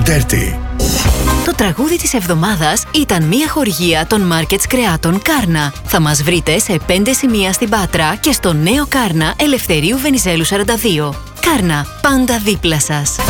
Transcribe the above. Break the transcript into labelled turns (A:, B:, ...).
A: 30.
B: Το τραγούδι της εβδομάδας ήταν μια χορηγία των Markets Κρεάτων Κάρνα. Θα μας βρείτε σε 5 σημεία στην Πάτρα και στο νέο Κάρνα Ελευθερίου Βενιζέλου 42. Κάρνα, πάντα δίπλα σας.